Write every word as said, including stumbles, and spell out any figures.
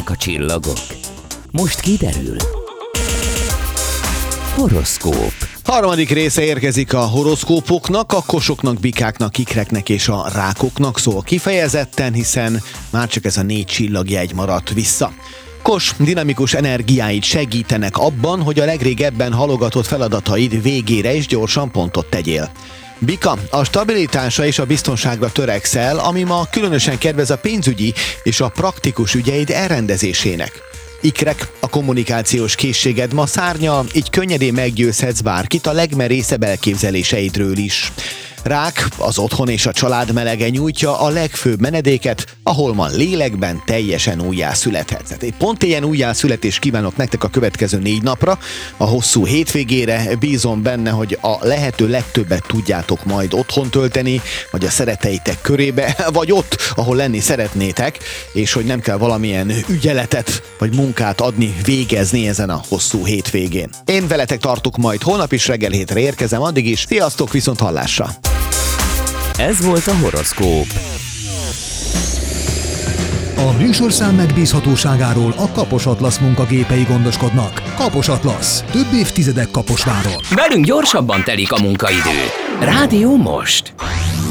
segítenek a csillagok? Most kiderül. Horoszkóp. Harmadik része érkezik a horoszkópoknak, a kosoknak, bikáknak, ikreknek és a rákoknak szól kifejezetten, hiszen már csak ez a négy csillagjegy maradt vissza. Kos dinamikus energiáid segítenek abban, hogy a legrégebben halogatott feladataid végére is gyorsan pontot tegyél. Bika, a stabilitásra és a biztonságra törekszel, ami ma különösen kedvez a pénzügyi és a praktikus ügyeid elrendezésének. Ikrek, a kommunikációs készséged ma szárnyal, így könnyedén meggyőzhetsz bárkit a legmerészebb elképzeléseidről is. Rák, az otthon és a család melege nyújtja a legfőbb menedéket, ahol ma lélekben teljesen újjászülethetsz. Hát egy pont ilyen újjászületést kívánok nektek a következő négy napra, a hosszú hétvégére. Bízom benne, hogy a lehető legtöbbet tudjátok majd otthon tölteni, vagy a szeretteitek körébe, vagy ott, ahol lenni szeretnétek, és hogy nem kell valamilyen ügyeletet vagy munkát adni, végezni ezen a hosszú hétvégén. Én veletek tartok majd holnap is, reggel hétre érkezem, addig is. Sziasztok, viszont hallásra! Ez volt a horoszkóp. A műsorszám megbízhatóságáról a Kapos Atlasz munkagépei gondoskodnak. Kapos Atlasz. Több évtizedek Kaposváron. Velünk gyorsabban telik a munkaidő. Rádió most.